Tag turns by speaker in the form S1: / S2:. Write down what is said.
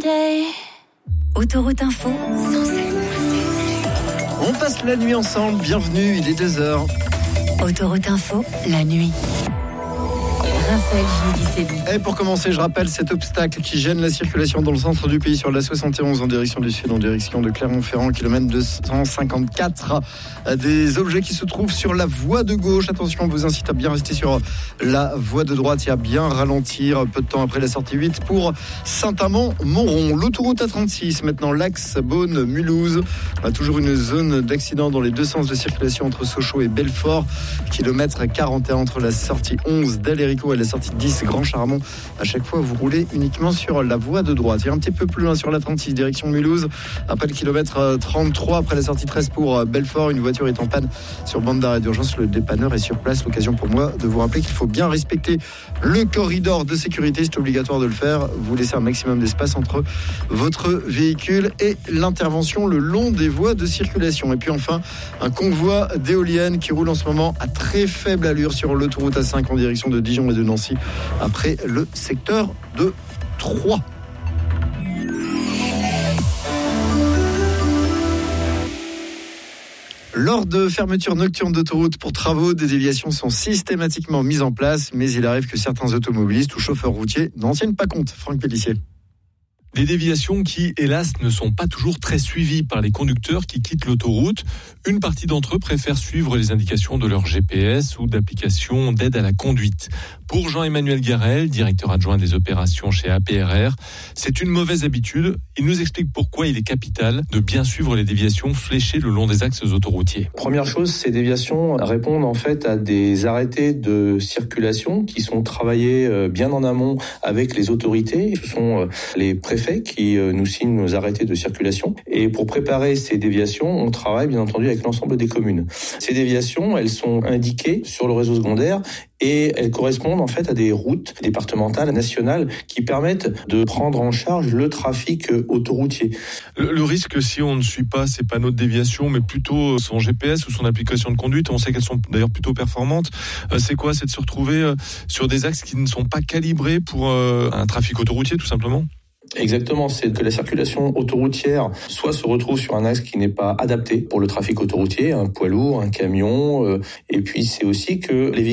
S1: day. Autoroute Info, 107.
S2: On passe la nuit ensemble, bienvenue, il est 2h.
S1: Autoroute Info, la nuit. Raphaël Giudicelli.
S2: Et pour commencer, je rappelle cet obstacle qui gêne la circulation dans le centre du pays sur la 71 en direction du sud, en direction de Clermont-Ferrand, kilomètre 254. Des objets qui se trouvent sur la voie de gauche. Attention, on vous incite à bien rester sur la voie de droite et à bien ralentir peu de temps après la sortie 8 pour Saint-Amand-Montrond. L'autoroute A36, maintenant l'axe Beaune-Mulhouse. On a toujours une zone d'accident dans les deux sens de circulation entre Sochaux et Belfort. Kilomètre 41 entre la sortie 11 d'Alérico et la sortie 10 Grand Charmont. À chaque fois, vous roulez uniquement sur la voie de droite. Et un petit peu plus loin sur la 36, direction Mulhouse. Après le kilomètre 33, après la sortie 13 pour Belfort, une voiture est en panne sur bande d'arrêt d'urgence. Le dépanneur est sur place. L'occasion pour moi de vous rappeler qu'il faut bien respecter le corridor de sécurité. C'est obligatoire de le faire. Vous laissez un maximum d'espace entre votre véhicule et l'intervention le long des voies de circulation. Et puis enfin, un convoi d'éoliennes qui roule en ce moment à très faible allure sur l'autoroute A5 en direction de Dijon et de Nancy après le secteur de Troyes. Lors de fermeture nocturne d'autoroute pour travaux, des déviations sont systématiquement mises en place, mais il arrive que certains automobilistes ou chauffeurs routiers n'en tiennent pas compte. Franck Pellissier.
S3: Des déviations qui, hélas, ne sont pas toujours très suivies par les conducteurs qui quittent l'autoroute. Une partie d'entre eux préfèrent suivre les indications de leur GPS ou d'applications d'aide à la conduite. Pour Jean-Emmanuel Garel, directeur adjoint des opérations chez APRR, c'est une mauvaise habitude. Il nous explique pourquoi il est capital de bien suivre les déviations fléchées le long des axes autoroutiers.
S4: Première chose, ces déviations répondent en fait à des arrêtés de circulation qui sont travaillés bien en amont avec les autorités. Ce sont les préfets qui nous signent nos arrêtés de circulation. Et pour préparer ces déviations, on travaille bien entendu avec l'ensemble des communes. Ces déviations, elles sont indiquées sur le réseau secondaire et elles correspondent en fait à des routes départementales, nationales, qui permettent de prendre en charge le trafic autoroutier.
S3: Le risque, si on ne suit pas ces panneaux de déviation, mais plutôt son GPS ou son application de conduite, on sait qu'elles sont d'ailleurs plutôt performantes, c'est quoi ? C'est de se retrouver sur des axes qui ne sont pas calibrés pour un trafic autoroutier, tout simplement ?
S4: Exactement, c'est que la circulation autoroutière soit se retrouve sur un axe qui n'est pas adapté pour le trafic autoroutier, un poids lourd, un camion, et puis c'est aussi que les véhicules